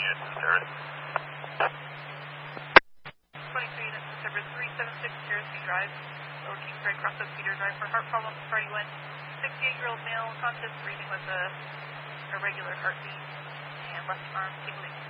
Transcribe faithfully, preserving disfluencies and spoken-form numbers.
units to Terrace. twenty-three units to Service three seven six Terrace B Drive, Lower Kingsbury Cross of Peter Drive for heart problems, party one. sixty-eight-year-old male, conscious, breathing with a irregular heartbeat, and left arm tingling.